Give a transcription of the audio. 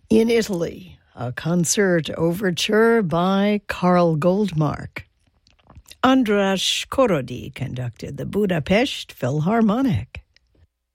In Italy, a concert overture by Karl Goldmark. Andras Korody conducted the Budapest Philharmonic.